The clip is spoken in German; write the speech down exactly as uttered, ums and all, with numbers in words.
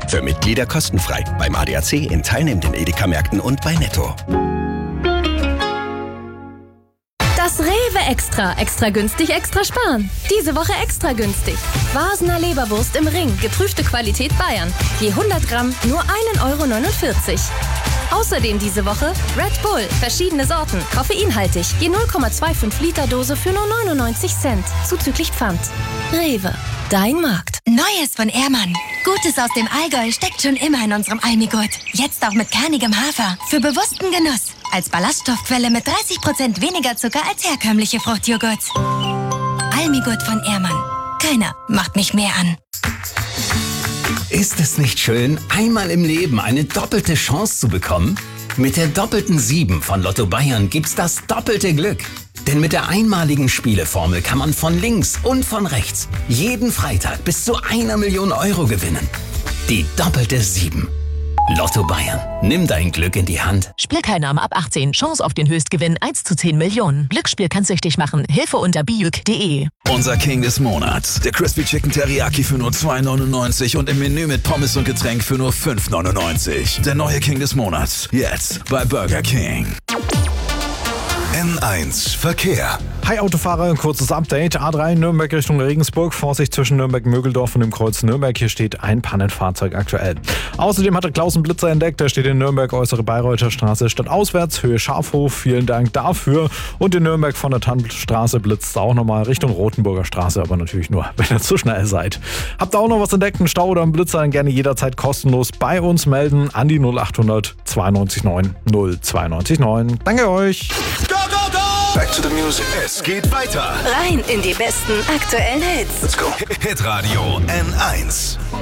Für Mitglieder kostenfrei. Beim A D A C, in teilnehmenden Edeka-Märkten und bei Netto. Das Rewe Extra. Extra günstig, extra sparen. Diese Woche extra günstig. Vasener Leberwurst im Ring. Geprüfte Qualität Bayern. Je hundert Gramm nur ein Euro neunundvierzig. Außerdem diese Woche Red Bull. Verschiedene Sorten. Koffeinhaltig. Je null Komma fünfundzwanzig Liter Dose für nur neunundneunzig Cent. Zuzüglich Pfand. Rewe. Dein Markt. Neues von Ehrmann. Gutes aus dem Allgäu steckt schon immer in unserem Almigurt. Jetzt auch mit kernigem Hafer. Für bewussten Genuss. Als Ballaststoffquelle mit dreißig Prozent weniger Zucker als herkömmliche Fruchtjoghurts. Almigurt von Ehrmann. Keiner macht mich mehr an. Ist es nicht schön, einmal im Leben eine doppelte Chance zu bekommen? Mit der doppelten sieben von Lotto Bayern gibt's das doppelte Glück. Denn mit der einmaligen Spieleformel kann man von links und von rechts jeden Freitag bis zu einer Million Euro gewinnen. Die doppelte sieben. Lotto Bayern. Nimm dein Glück in die Hand. Spielteilnahme ab achtzehn. Chance auf den Höchstgewinn eins zu zehn Millionen. Glücksspiel kann süchtig machen. Hilfe unter biuk punkt de. Unser King des Monats. Der Crispy Chicken Teriyaki für nur zwei neunundneunzig und im Menü mit Pommes und Getränk für nur fünf neunundneunzig. Der neue King des Monats. Jetzt bei Burger King. N eins Verkehr. Hi Autofahrer, ein kurzes Update. A drei Nürnberg Richtung Regensburg. Vorsicht zwischen Nürnberg-Mögeldorf und dem Kreuz Nürnberg. Hier steht ein Pannenfahrzeug aktuell. Außerdem hat der Klaus einen Blitzer entdeckt. Der steht in Nürnberg, äußere Bayreuther Straße, stadtauswärts, Höhe Schafhof. Vielen Dank dafür. Und in Nürnberg von der Tannstraße blitzt auch nochmal Richtung Rotenburger Straße. Aber natürlich nur, wenn ihr zu schnell seid. Habt ihr auch noch was entdeckt, einen Stau oder einen Blitzer, dann gerne jederzeit kostenlos bei uns melden. An die null achthundert zweiundneunzig neun null zweiundneunzig neun. Danke euch. Go, go, go! Back to the music. Es geht weiter. Rein in die besten aktuellen Hits. Let's go. Hitradio N eins.